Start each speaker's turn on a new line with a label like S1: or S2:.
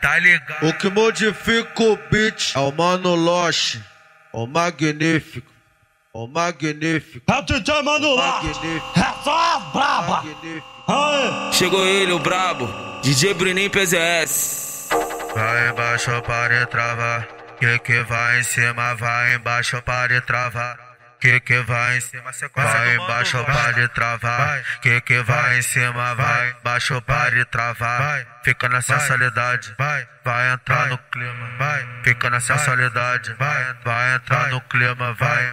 S1: tá ligado?
S2: O que modifica o beat é o Mano Loche, o magnífico, o magnífico.
S3: É o DJ Mano Loche, é só as braba. Aê.
S4: Chegou ele, o brabo, DJ Bruninho PZS.
S1: Vai embaixo para travar, que vai em cima, vai embaixo para travar. Que vai em cima, vai embaixo para travar. Que vai em cima, vai embaixo para travar. Fica na sensualidade, vai entrar no clima, fica na sensualidade, vai entrar no clima, vai